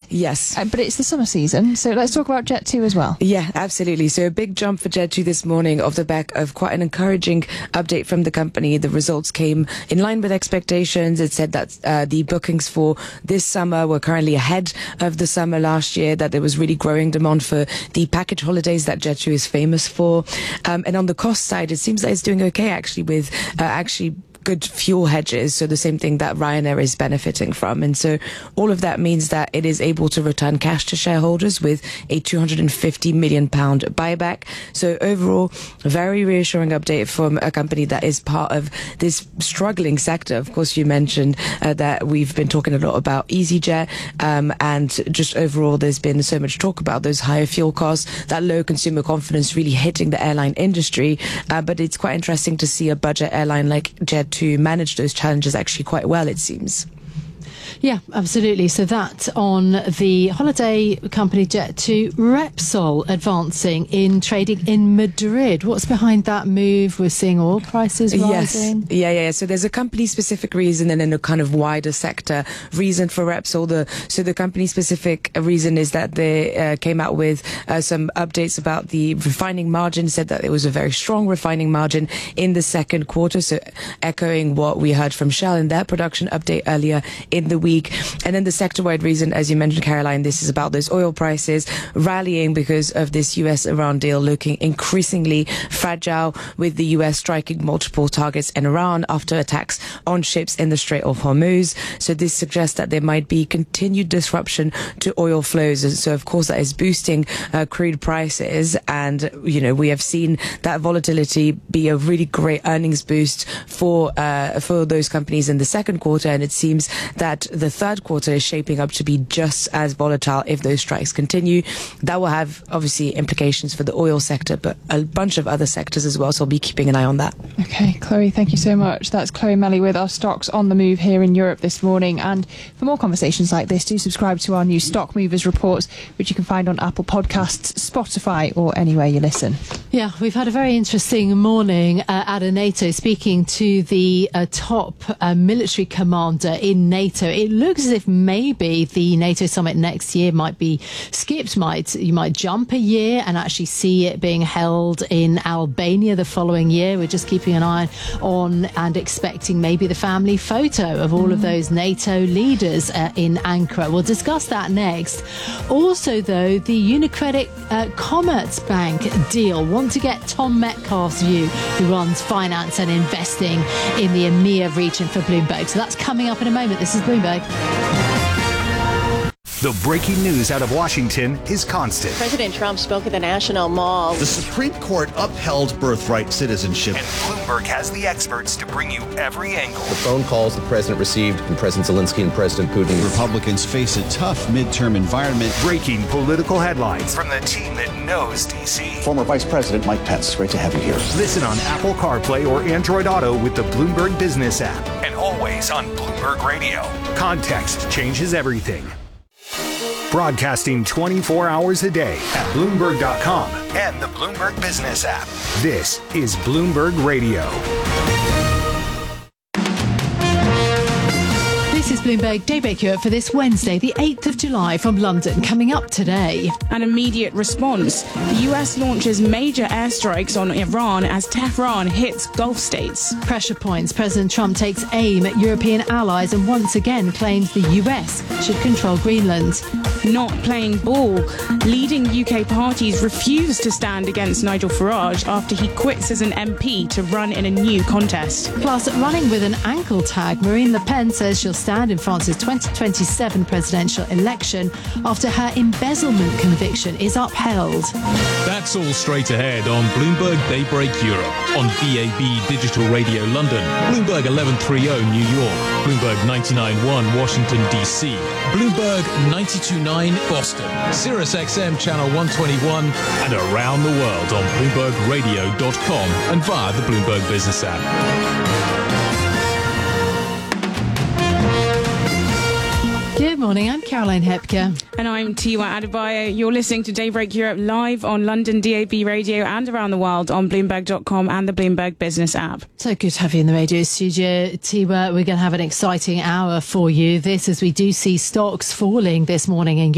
Yes. But it's the summer season, so let's talk about Jet2 as well. Yeah, absolutely. So a big jump for Jet2 this morning off the back of quite an encouraging update from the company. The results came in line with expectations. It said that the bookings for this summer were currently ahead of the summer last year, that there was really growing demand for the package holidays that Jet2 is famous for. And on the cost side, it seems that it's doing okay actually with good fuel hedges, so the same thing that Ryanair is benefiting from. And so all of that means that it is able to return cash to shareholders with a £250 million buyback. So overall, a very reassuring update from a company that is part of this struggling sector. Of course, you mentioned that we've been talking a lot about EasyJet, and just overall there's been so much talk about those higher fuel costs, that low consumer confidence really hitting the airline industry. But it's quite interesting to see a budget airline like Jet to manage those challenges actually quite well, it seems. Yeah, absolutely. So that on the holiday company Jet2, Repsol advancing in trading in Madrid. What's behind that move? We're seeing oil prices rising. Yes. Yeah. So there's a company-specific reason and then a kind of wider sector reason for Repsol. The company-specific reason is that they came out with some updates about the refining margin, said that it was a very strong refining margin in the second quarter, so echoing what we heard from Shell in their production update earlier in the week. And then the sector-wide reason, as you mentioned, Caroline, this is about those oil prices rallying because of this US-Iran deal looking increasingly fragile, with the US striking multiple targets in Iran after attacks on ships in the Strait of Hormuz. So this suggests that there might be continued disruption to oil flows. And so, of course, that is boosting crude prices. And, we have seen that volatility be a really great earnings boost for those companies in the second quarter. And it seems that the third quarter is shaping up to be just as volatile if those strikes continue. That will have obviously implications for the oil sector, but a bunch of other sectors as well. So I'll be keeping an eye on that. Okay, Chloe, thank you so much. That's Chloe Melly with our stocks on the move here in Europe this morning. And for more conversations like this, do subscribe to our new Stock Movers reports, which you can find on Apple Podcasts, Spotify, or anywhere you listen. Yeah, we've had a very interesting morning at NATO, speaking to the top military commander in NATO. It looks as if maybe the NATO summit next year might be skipped. You might jump a year and actually see it being held in Albania the following year. We're just keeping an eye on and expecting maybe the family photo of all of those NATO leaders in Ankara. We'll discuss that next. Also, though, the UniCredit Commerzbank deal. Want to get Tom Metcalfe's view, who runs finance and investing in the EMEA region for Bloomberg. So that's coming up in a moment. This is Bloomberg. The breaking news out of Washington is constant. President Trump spoke at the National Mall. The Supreme Court upheld birthright citizenship. And Bloomberg has the experts to bring you every angle. The phone calls the president received from President Zelensky and President Putin. Republicans face a tough midterm environment. Breaking political headlines from the team that knows D.C. Former Vice President Mike Pence, great to have you here. Listen on Apple CarPlay or Android Auto with the Bloomberg Business app. And always on Bloomberg Radio. Context changes everything. Broadcasting 24 hours a day at Bloomberg.com and the Bloomberg Business app. This is Bloomberg Radio. This is Bloomberg Daybreak Europe for this Wednesday, the 8th of July from London. Coming up today. An immediate response. The US launches major airstrikes on Iran as Tehran hits Gulf states. Pressure points. President Trump takes aim at European allies and once again claims the US should control Greenland. Not playing ball. Leading UK parties refuse to stand against Nigel Farage after he quits as an MP to run in a new contest. Plus, running with an ankle tag, Marine Le Pen says she'll stand in France's 2027 presidential election after her embezzlement conviction is upheld. That's all straight ahead on Bloomberg Daybreak Europe, on DAB Digital Radio London, Bloomberg 1130 New York, Bloomberg 99.1 Washington DC, Bloomberg 92.9 Boston, Sirius XM Channel 121, and around the world on BloombergRadio.com and via the Bloomberg Business app. Good morning, I'm Caroline Hepker. And I'm Tiwa Adebayo. You're listening to Daybreak Europe live on London DAB Radio and around the world on Bloomberg.com and the Bloomberg Business app. So good to have you in the radio studio, Tiwa. We're going to have an exciting hour for you. This as we do see stocks falling this morning in